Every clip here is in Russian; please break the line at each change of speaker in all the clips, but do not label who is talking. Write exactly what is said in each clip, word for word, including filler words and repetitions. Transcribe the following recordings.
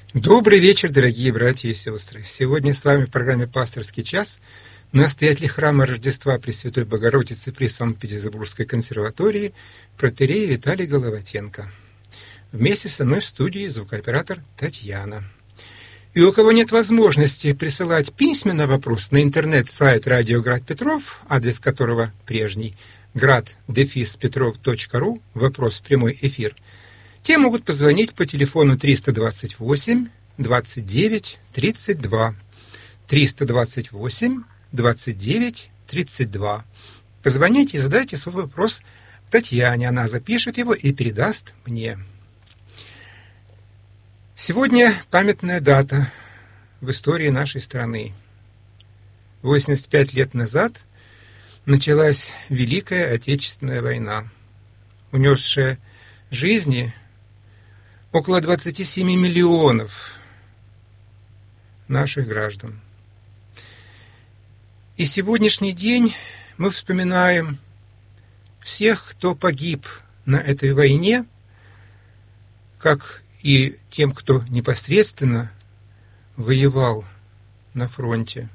Добрый вечер, дорогие братья и сестры. Сегодня с вами в программе «Пасторский час» настоятель храма Рождества Пресвятой Богородицы при Санкт-Петербургской консерватории протоиерей Виталий Головатенко. Вместе со мной в студии звукооператор Татьяна. И у кого нет возможности присылать письменно вопрос на интернет-сайт радио Град Петров, адрес которого прежний, град дефис петров точка ру, вопрос в прямой эфир, те могут позвонить по телефону триста двадцать восемь двадцать девять тридцать два. триста двадцать восемь двадцать девять тридцать два. Позвоните и задайте свой вопрос Татьяне, она запишет его и передаст мне. Сегодня памятная дата в истории нашей страны. восемьдесят пять лет назад началась Великая Отечественная война, унесшая жизни около двадцати семи миллионов наших граждан. И сегодняшний день мы вспоминаем всех, кто погиб на этой войне, как и тем, кто непосредственно воевал на фронте,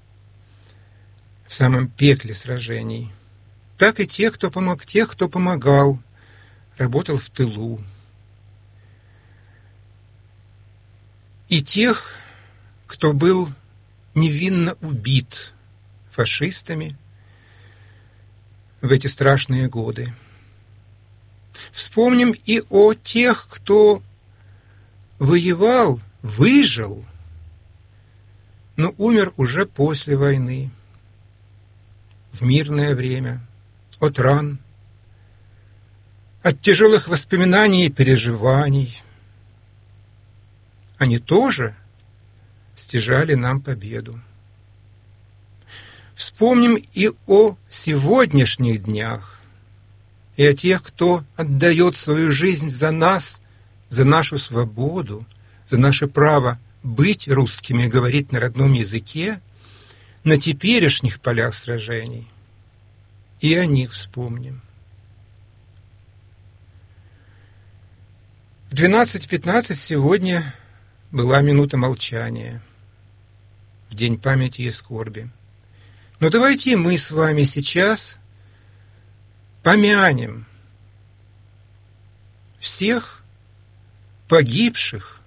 в самом пекле сражений, так и тех, кто помог, тех, кто помогал, работал в тылу, и тех, кто был невинно убит фашистами в эти страшные годы. Вспомним и о тех, кто воевал, выжил, но умер уже после войны, в мирное время, от ран, от тяжелых воспоминаний и переживаний. Они тоже стяжали нам победу. Вспомним и о сегодняшних днях, и о тех, кто отдает свою жизнь за нас, за нашу свободу, за наше право быть русскими и говорить на родном языке на теперешних полях сражений. И о них вспомним. В двенадцать пятнадцать сегодня была минута молчания в день памяти и скорби. Но давайте мы с вами сейчас помянем всех погибших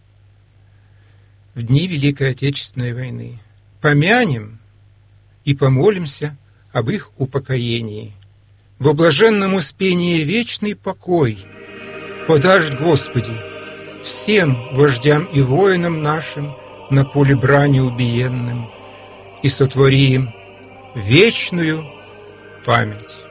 в дни Великой Отечественной войны. Помянем и помолимся об их упокоении. Во блаженном успении вечный покой подашь, Господи, всем вождям и воинам нашим на поле брани убиенным, и сотвори им вечную память.